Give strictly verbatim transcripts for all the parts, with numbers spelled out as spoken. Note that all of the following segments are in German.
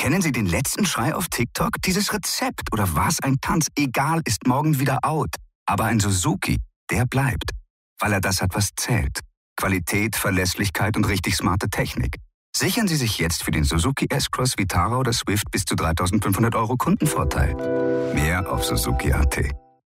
Kennen Sie den letzten Schrei auf TikTok? Dieses Rezept oder was ein Tanz, egal, ist morgen wieder out. Aber ein Suzuki, der bleibt. Weil er das hat, was zählt. Qualität, Verlässlichkeit und richtig smarte Technik. Sichern Sie sich jetzt für den Suzuki S-Cross, Vitara oder Swift bis zu dreitausendfünfhundert Euro Kundenvorteil. Mehr auf Suzuki Punkt a t.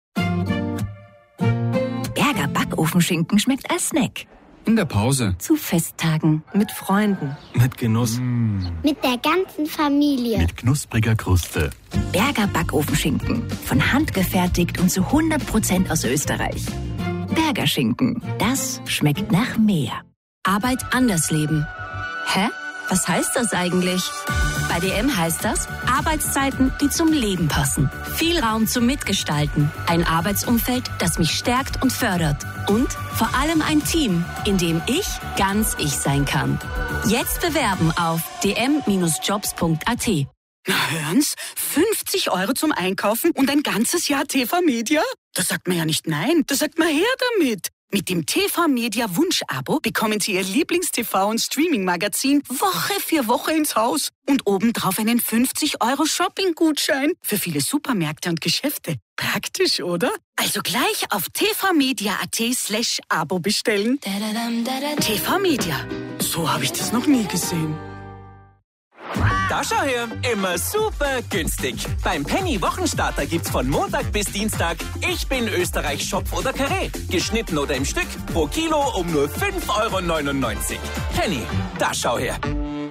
Berger Backofenschinken schmeckt als Snack. In der Pause. Zu Festtagen. Mit Freunden. Mit Genuss. Mmh. Mit der ganzen Familie. Mit knuspriger Kruste. Berger Backofenschinken. Von Hand gefertigt und zu hundert Prozent aus Österreich. Berger Schinken. Das schmeckt nach mehr. Arbeit anders leben. Hä? Was heißt das eigentlich? Bei D M heißt das Arbeitszeiten, die zum Leben passen. Viel Raum zum Mitgestalten. Ein Arbeitsumfeld, das mich stärkt und fördert. Und vor allem ein Team, in dem ich ganz ich sein kann. Jetzt bewerben auf d m Bindestrich jobs punkt a t. Na hören's, fünfzig Euro zum Einkaufen und ein ganzes Jahr T V Media? Da sagt man ja nicht nein, da sagt man her damit. Mit dem T V Media Wunsch-Abo bekommen Sie Ihr Lieblings-T V- und Streaming-Magazin Woche für Woche ins Haus und obendrauf einen fünfzig Euro Shopping-Gutschein für viele Supermärkte und Geschäfte. Praktisch, oder? Also gleich auf tvmedia.at slash Abo bestellen. T V Media. So habe ich das noch nie gesehen. Da schau her, immer super günstig. Beim Penny Wochenstarter gibt's von Montag bis Dienstag Ich bin Österreich Schopf oder Karree. Geschnitten oder im Stück, pro Kilo um nur fünf Euro neunundneunzig. Penny, da schau her.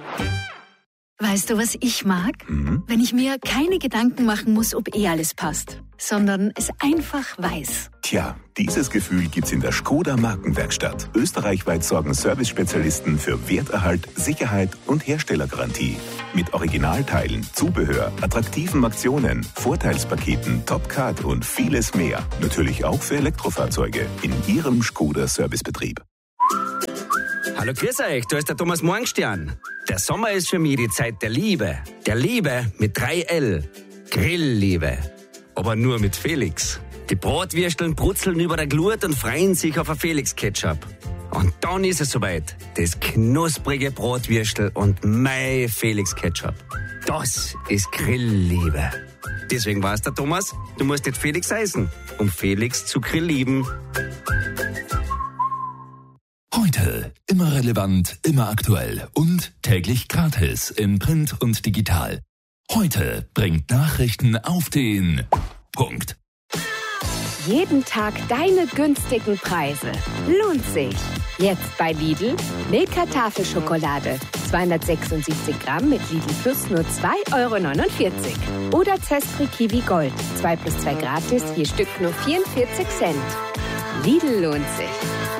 Weißt du, was ich mag? Mhm. Wenn ich mir keine Gedanken machen muss, ob eh alles passt, sondern es einfach weiß. Tja, dieses Gefühl gibt's in der Skoda Markenwerkstatt. Österreichweit sorgen Service-Spezialisten für Werterhalt, Sicherheit und Herstellergarantie. Mit Originalteilen, Zubehör, attraktiven Aktionen, Vorteilspaketen, Topcard und vieles mehr. Natürlich auch für Elektrofahrzeuge in Ihrem Skoda-Servicebetrieb. Hallo, grüß euch, da ist der Thomas Morgenstern. Der Sommer ist für mich die Zeit der Liebe. Der Liebe mit drei L. Grillliebe. Aber nur mit Felix. Die Bratwürsteln brutzeln über der Glut und freuen sich auf ein Felix-Ketchup. Und dann ist es soweit. Das knusprige Bratwürstel und mein Felix-Ketchup. Das ist Grillliebe. Deswegen war's der Thomas, du musst nicht Felix heißen, um Felix zu grilllieben. Heute immer relevant, immer aktuell und täglich gratis in Print und digital. Heute bringt Nachrichten auf den Punkt. Jeden Tag deine günstigen Preise. Lohnt sich. Jetzt bei Lidl. Milka Tafelschokolade. zweihundertsechsundsiebzig Gramm mit Lidl Plus nur zwei Euro neunundvierzig. Oder Zestri Kiwi Gold. zwei plus zwei gratis, je Stück nur vierundvierzig Cent. Lidl lohnt sich.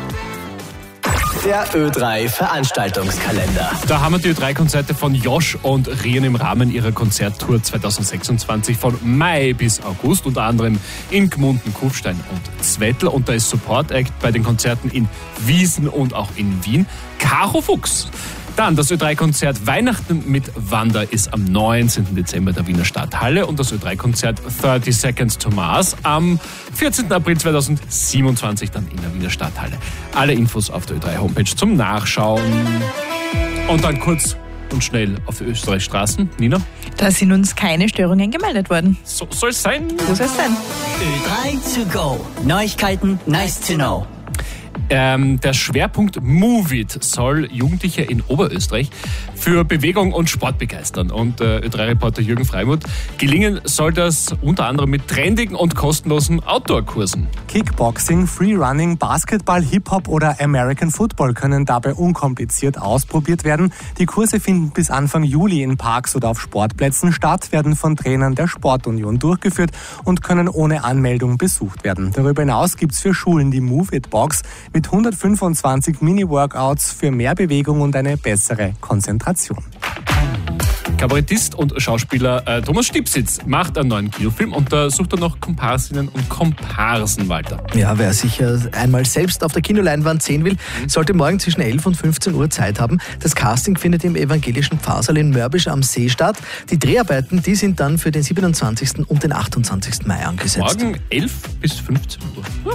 Der Ö drei Veranstaltungskalender. Da haben wir die Ö drei Konzerte von Josh und Rien im Rahmen ihrer Konzerttour zweitausendsechsundzwanzig von Mai bis August, unter anderem in Gmunden, Kufstein und Zwettl. Und da ist Support Act bei den Konzerten in Wiesen und auch in Wien Caro Fuchs. Dann das Ö drei Konzert Weihnachten mit Wanda ist am neunzehnten Dezember der Wiener Stadthalle und das Ö drei Konzert thirty Seconds to Mars am vierzehnten April zweitausendsiebenundzwanzig dann in der Wiener Stadthalle. Alle Infos auf der Ö drei Homepage zum Nachschauen. Und dann kurz und schnell auf die Österreichstraßen. Nina? Da sind uns keine Störungen gemeldet worden. So soll es sein. So soll es sein. Ö drei to go. Neuigkeiten, nice to know. Ähm, der Schwerpunkt Move It soll Jugendliche in Oberösterreich für Bewegung und Sport begeistern. Und äh, Ö drei Reporter Jürgen Freimuth, gelingen soll das unter anderem mit trendigen und kostenlosen Outdoor-Kursen. Kickboxing, Freerunning, Basketball, Hip-Hop oder American Football können dabei unkompliziert ausprobiert werden. Die Kurse finden bis Anfang Juli in Parks oder auf Sportplätzen statt, werden von Trainern der Sportunion durchgeführt und können ohne Anmeldung besucht werden. Darüber hinaus gibt es für Schulen die Move It Box mit hundertfünfundzwanzig Mini-Workouts für mehr Bewegung und eine bessere Konzentration. Kabarettist und Schauspieler äh, Thomas Stipsitz macht einen neuen Kinofilm und da sucht er noch Komparsinnen und Komparsen, Walter. Ja, wer sich einmal selbst auf der Kinoleinwand sehen will, sollte morgen zwischen elf und fünfzehn Uhr Zeit haben. Das Casting findet im evangelischen Pfarrsaal in Mörbisch am See statt. Die Dreharbeiten, die sind dann für den siebenundzwanzigsten und den achtundzwanzigsten Mai angesetzt. Morgen elf bis fünfzehn Uhr.